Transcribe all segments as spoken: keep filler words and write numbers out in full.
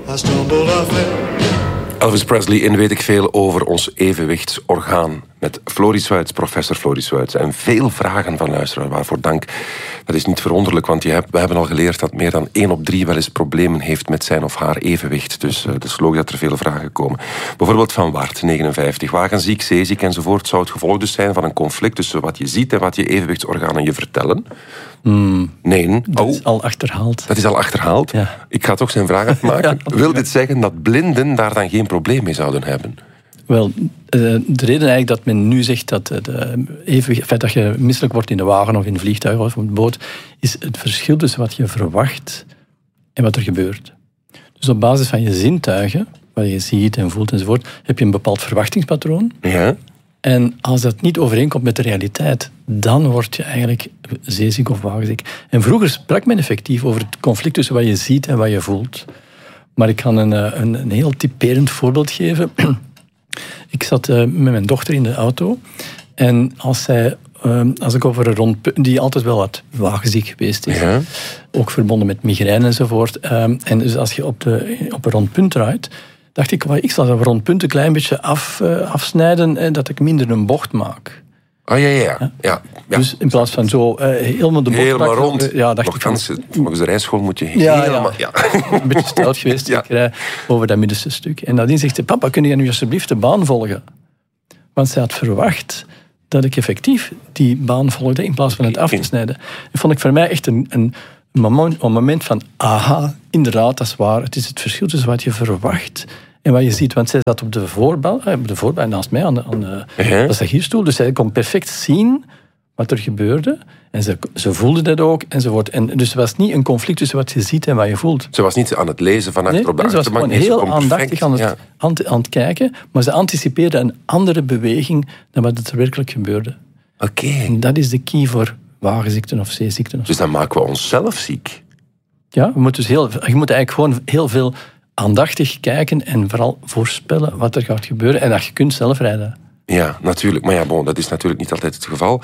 I stumbled, I fell. Elvis Presley in Weet ik veel over ons evenwichtsorgaan. Met Floris Zwijts, professor Floris Zwijts. En veel vragen van luisteraars, waarvoor dank. Dat is niet verwonderlijk, want je hebt, we hebben al geleerd dat meer dan één op drie wel eens problemen heeft met zijn of haar evenwicht. Dus uh, het is logisch dat er veel vragen komen. Bijvoorbeeld van Wart, negenenvijftig. Wagenziek, zeeziek enzovoort. Zou het gevolg dus zijn van een conflict tussen wat je ziet en wat je evenwichtsorganen je vertellen? Mm, Nee. dat Oh. is al achterhaald. Dat is al achterhaald. Ja. Ik ga toch zijn vraag afmaken. Ja. Wil dit zeggen dat blinden daar dan geen probleem mee zouden hebben? Wel, de reden eigenlijk dat men nu zegt dat de evenwicht, het feit dat je misselijk wordt in de wagen of in een vliegtuig of op een boot, is het verschil tussen wat je verwacht en wat er gebeurt. Dus op basis van je zintuigen, wat je ziet en voelt enzovoort, heb je een bepaald verwachtingspatroon. Ja. En als dat niet overeenkomt met de realiteit, dan word je eigenlijk zeeziek of wagenziek. En vroeger sprak men effectief over het conflict tussen wat je ziet en wat je voelt. Maar ik kan een, een, een heel typerend voorbeeld geven. Ik zat uh, met mijn dochter in de auto. En als, zij, uh, als ik over een rondpunt, die altijd wel wat wagenziek geweest is. Ja. Ook verbonden met migraine enzovoort. Uh, en dus als je op, de, op een rondpunt draait, dacht ik, ik zal dat rondpunt een klein beetje af, uh, afsnijden en dat ik minder een bocht maak. Oh ja, ja, ja. ja, ja. Dus in plaats van zo uh, helemaal de bocht helemaal maken, rond. Uh, ja, dacht Nochtans, ik, volgens de rijschool moet je Ja, helemaal... ja. Ja. een beetje stout geweest Ja. ik, uh, over dat middenste stuk. En nadien zegt hij, papa, kun je nu alsjeblieft de baan volgen? Want zij had verwacht dat ik effectief die baan volgde in plaats van het af te snijden. Dat vond ik voor mij echt een, een, moment, een moment van, aha, inderdaad, dat is waar. Het is het verschil tussen wat je verwacht en wat je ziet. Want zij zat op de voorbouw, op de voorbouw naast mij aan de, aan de Uh-huh. passagiersstoel. Dus zij kon perfect zien wat er gebeurde. En ze, ze voelde dat ook. Enzovoort. En dus het was niet een conflict tussen wat je ziet en wat je voelt. Ze was niet aan het lezen van achter Nee, op de nee, ze was achterbank. gewoon Nee, ze heel kon perfect- aandachtig aan het, ja. aan, te- aan het kijken. Maar ze anticipeerde een andere beweging dan wat er werkelijk gebeurde. Oké. En dat is de key voor wagenziekten of zeeziekten. Of zo. Dus dan maken we onszelf ziek. Ja, je moet dus heel, je moet eigenlijk gewoon heel veel aandachtig kijken en vooral voorspellen wat er gaat gebeuren. En dat je kunt zelf rijden. Ja, natuurlijk. Maar ja, bon, dat is natuurlijk niet altijd het geval.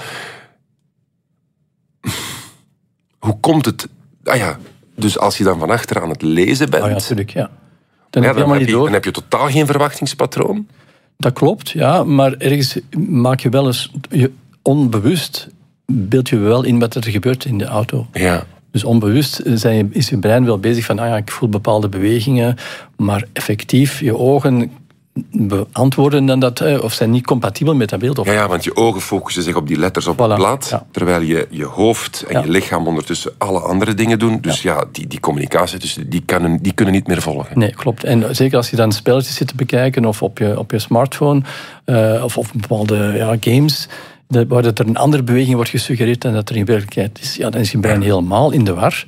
Hoe komt het... Ah ja, dus als je dan van achter aan het lezen bent... Oh ja, natuurlijk, ja. Dan ja, heb je dan, helemaal heb niet je, door. dan heb je totaal geen verwachtingspatroon. Dat klopt, ja. Maar ergens maak je wel eens... Je, onbewust beeld je wel in wat er gebeurt in de auto. Ja. Dus onbewust zijn je, is je brein wel bezig van, ah ja, ik voel bepaalde bewegingen, maar effectief, je ogen beantwoorden dan dat, of zijn niet compatibel met dat beeld. Of Ja, ja, want je ogen focussen zich op die letters op Voilà, het blad, ja. terwijl je je hoofd en Ja. je lichaam ondertussen alle andere dingen doen. Dus ja, die, die communicatie tussen die, kan, die kunnen niet meer volgen. Nee, klopt. En zeker als je dan spelletjes zit te bekijken of op je, op je smartphone uh, of, of bepaalde ja, games, dat, waar dat er een andere beweging wordt gesuggereerd dan dat er in werkelijkheid is, ja, dan is je brein helemaal in de war.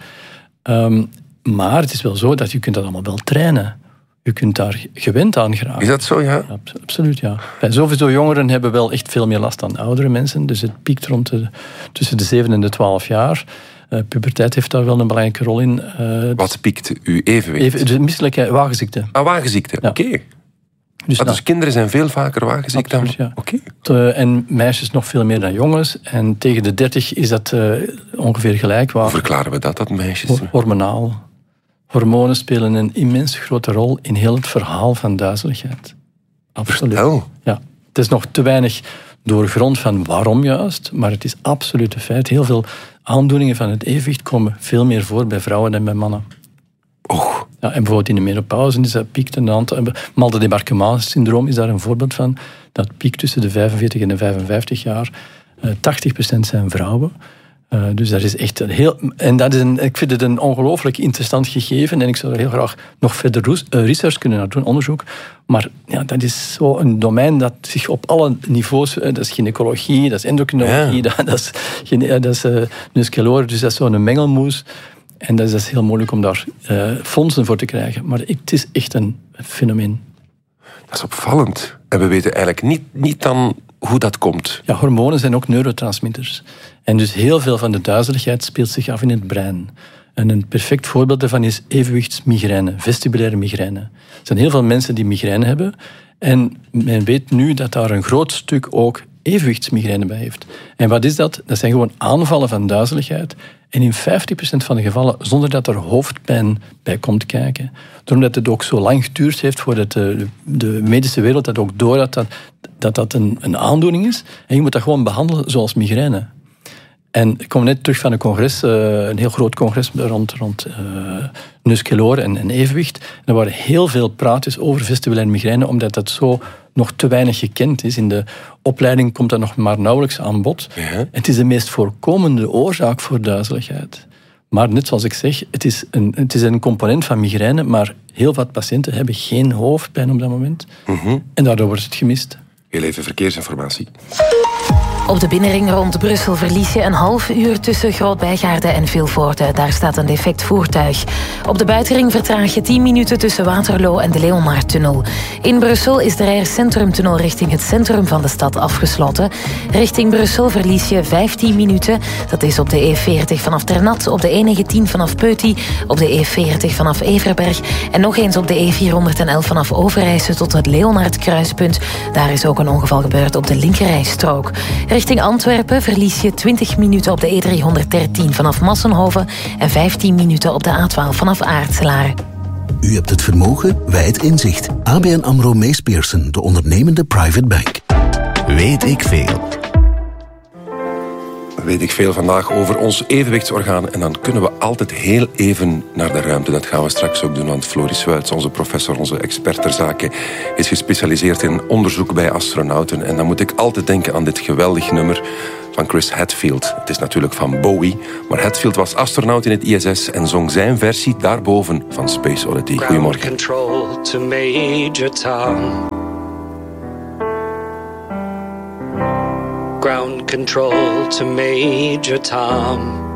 Um, maar het is wel zo dat je kunt dat allemaal wel trainen. Je kunt daar gewend aan geraken. Is dat zo, ja? Ja, absoluut, ja. Bij sowieso jongeren hebben wel echt veel meer last dan oudere mensen. Dus het piekt rond de, tussen de zeven en de twaalf jaar. Uh, puberteit heeft daar wel een belangrijke rol in. Uh, Wat piekt uw evenwicht? even, de misselijke wagenziekte. Ah, wagenziekte, Ja. oké. Okay. Dus, Ah, nou, dus kinderen zijn veel vaker wagenziek dan... absoluut, ja. Oké. Okay. En meisjes nog veel meer dan jongens. En tegen de dertig is dat uh, ongeveer gelijk. Hoe Waar verklaren we dat, dat meisjes... hormonaal. Hormonen spelen een immens grote rol in heel het verhaal van duizeligheid. Absoluut. Vertel. Ja. Het is nog te weinig doorgrond van waarom juist, maar het is absoluut een feit. Heel veel aandoeningen van het evenwicht komen veel meer voor bij vrouwen dan bij mannen. Och. Ja, en bijvoorbeeld in de menopauze is dat piekt een aantal... Malte-Demarquement-syndroom is daar een voorbeeld van. Dat piekt tussen de vijfenveertig en de vijfenvijftig jaar. Uh, tachtig procent zijn vrouwen. Uh, dus dat is echt een heel... En dat is een, ik vind het een ongelooflijk interessant gegeven. En ik zou er heel graag nog verder roes, uh, research kunnen naar doen, onderzoek. Maar ja, dat is zo een domein dat zich op alle niveaus... Uh, dat is gynaecologie, dat is endocrinologie, Ja. dat, dat is, dat is uh, musculore. Dus dat is zo'n mengelmoes. En dat is, dat is heel moeilijk om daar uh, fondsen voor te krijgen. Maar het is echt een fenomeen. Dat is opvallend. En we weten eigenlijk niet, niet dan hoe dat komt. Ja, hormonen zijn ook neurotransmitters. En dus heel veel van de duizeligheid speelt zich af in het brein. En een perfect voorbeeld daarvan is evenwichtsmigraine, vestibulaire migraine. Er zijn heel veel mensen die migraine hebben. En men weet nu dat daar een groot stuk ook evenwichtsmigraine bij heeft. En wat is dat? Dat zijn gewoon aanvallen van duizeligheid. En in vijftig procent van de gevallen zonder dat er hoofdpijn bij komt kijken. Doordat het ook zo lang geduurd heeft voordat de, de medische wereld dat ook door had dat dat, dat een, een aandoening is. En je moet dat gewoon behandelen zoals migraine. En ik kom net terug van een congres, een heel groot congres rond, rond uh, musculoor en, en evenwicht. En er waren heel veel praatjes over vestibulaire migraine, omdat dat zo nog te weinig gekend is. In de opleiding komt dat nog maar nauwelijks aan bod. Ja. Het is de meest voorkomende oorzaak voor duizeligheid. Maar net zoals ik zeg, het is een, het is een component van migraine, maar heel wat patiënten hebben geen hoofdpijn op dat moment. Mm-hmm. En daardoor wordt het gemist. Heel even verkeersinformatie. Op de binnenring rond Brussel verlies je een half uur tussen Groot-Bijgaarde en Vilvoorde. Daar staat een defect voertuig. Op de buitenring vertraag je tien minuten tussen Waterloo en de Leonardtunnel. In Brussel is de Rijers-Centrumtunnel richting het centrum van de stad afgesloten. Richting Brussel verlies je vijftien minuten. Dat is op de E veertig vanaf Ternat, op de E negentien vanaf Peuty, op de E veertig vanaf Everberg en nog eens op de E vierhonderdelf vanaf Overijse tot het Leonardkruispunt. Daar is ook een ongeval gebeurd op de linkerrijstrook. Richting Antwerpen verlies je twintig minuten op de E driehonderddertien vanaf Massenhoven en vijftien minuten op de A twaalf vanaf Aartselaar. U hebt het vermogen, wij het inzicht. A B N AMRO Mees Pierson, de ondernemende private bank. Weet ik veel. Weet ik veel vandaag over ons evenwichtsorgaan. En dan kunnen we altijd heel even naar de ruimte. Dat gaan we straks ook doen, want Floris Swyts, onze professor, onze expert ter zake, is gespecialiseerd in onderzoek bij astronauten. En dan moet ik altijd denken aan dit geweldig nummer van Chris Hadfield. Het is natuurlijk van Bowie, maar Hadfield was astronaut in het I S S en zong zijn versie daarboven van Space Oddity. Goedemorgen. Ground control to Major Tom. Ground control to Major Tom.